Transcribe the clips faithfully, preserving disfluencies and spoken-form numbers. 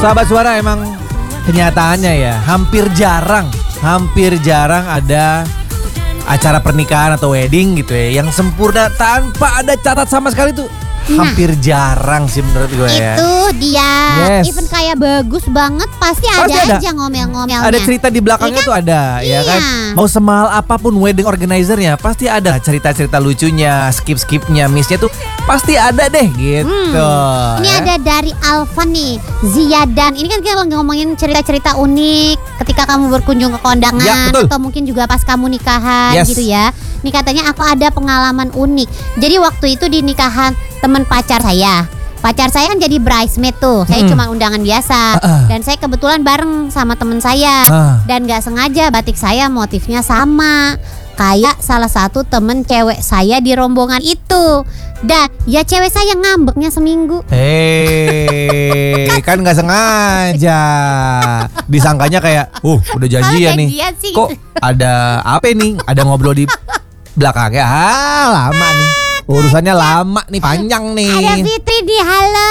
Sahabat Suara, emang kenyataannya ya hampir jarang, hampir jarang ada acara pernikahan atau wedding gitu ya yang sempurna tanpa ada catat sama sekali tuh. Nah, hampir jarang sih menurut gue ya. Itu dia. Yes. Even kayak bagus banget pasti, Pasti ada, ada. aja ngomel-ngomelnya. Ada cerita di belakangnya Iya kan? tuh ada, ya kan? Iya. Mau semahal apapun wedding organizer-nya pasti ada cerita-cerita lucunya, skip-skipnya, miss-nya tuh pasti ada deh gitu. Hmm. Ini ya. ada dari Alfa nih, Ziyadan. Ini kan kita lagi ngomongin cerita-cerita unik ketika kamu berkunjung ke kondangan, Ya, betul. atau mungkin juga pas kamu nikahan Yes. gitu ya. Ini katanya aku ada pengalaman unik. Jadi waktu itu di nikahan teman pacar saya. Pacar saya kan jadi bridesmaid tuh. Saya Hmm. cuma undangan biasa. Uh-uh. Dan saya kebetulan bareng sama teman saya. Ah. Dan gak sengaja batik saya motifnya sama kayak salah satu temen cewek saya di rombongan itu. Dan ya cewek saya ngambeknya seminggu. Hei, kan nggak sengaja. Disangkanya kayak, uh, udah janjian Oh, nih. janjian sih. Kok ada apa nih? Ada ngobrol di belakangnya. Ah, lama nih. Urusannya lama nih, panjang Ada nih. Fitri di halo.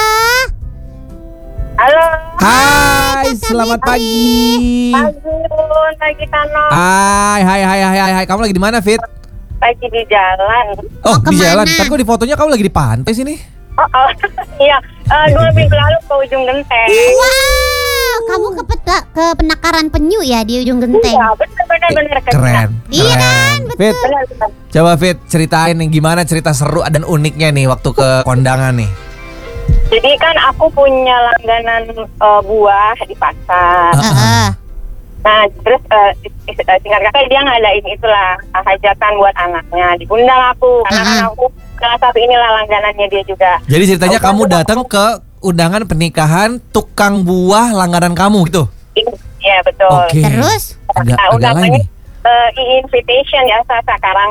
Halo, Hai, Tante selamat Fitri. pagi. pagi Bun, pagi Tano, Hai, hai, hai, hai, hai, hai. Kamu lagi di mana, Fit? pagi di jalan. Oh, di kemana? jalan. Tapi kok di fotonya kamu lagi di pantai sini? Oh, oh. Iya, eh, dua minggu lalu ke ujung genteng. Wow, kamu ke peta, ke penakaran penyu ya di ujung genteng. Iya, benar-benar benar Keren. Iya kan, keren. Fit, Benar, benar. coba Fit ceritain nih gimana cerita seru dan uniknya nih waktu ke kondangan nih. Jadi kan aku punya langganan eh, buah di pasar. Ah. Heeh. Nah, terus eh, is- eh, singkat kata dia ngadain itulah eh, hajatan buat anaknya. Diundang aku karena kan Ah. aku salah satu inilah langganannya dia juga. Jadi ceritanya Oh, kamu oh, datang ke undangan pernikahan tukang buah langganan kamu gitu. Iya betul. Oke. Terus? Agak Nah, agak udah lain nih. uh, invitation ya sekarang